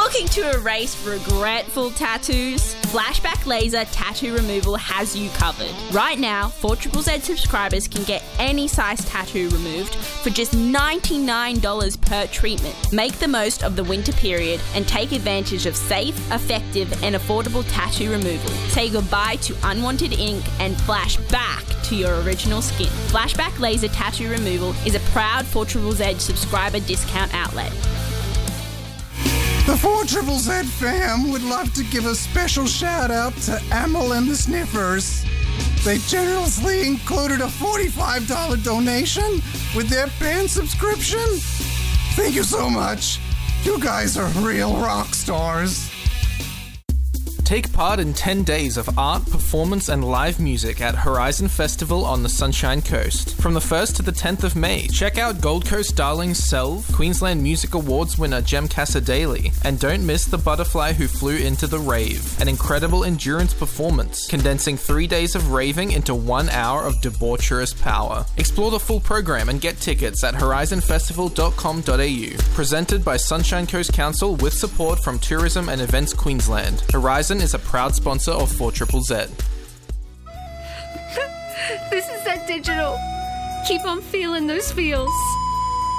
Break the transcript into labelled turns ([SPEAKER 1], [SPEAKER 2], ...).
[SPEAKER 1] Looking to erase regretful tattoos? Flashback Laser Tattoo Removal has you covered. Right now, 4ZZZ subscribers can get any size tattoo removed for just $99 per treatment. Make the most of the winter period and take advantage of safe, effective, and affordable tattoo removal. Say goodbye to unwanted ink and flash back to your original skin. Flashback Laser Tattoo Removal is a proud 4ZZZ subscriber discount outlet.
[SPEAKER 2] The 4ZZZ fam would love to give a special shout out to Amel and the Sniffers. They generously included a $45 donation with their band subscription. Thank you so much. You guys are real rock stars.
[SPEAKER 3] Take part in 10 days of art, performance, and live music at Horizon Festival on the Sunshine Coast. From the 1st to the 10th of May, check out Gold Coast darling Selv, Queensland Music Awards winner Jem Cassadaly, and don't miss the butterfly who flew into the rave, an incredible endurance performance, condensing 3 days of raving into 1 hour of debaucherous power. Explore the full program and get tickets at horizonfestival.com.au. Presented by Sunshine Coast Council with support from Tourism and Events Queensland. Horizon is a proud sponsor of 4ZZZ.
[SPEAKER 4] This is that digital. Keep on feeling those feels.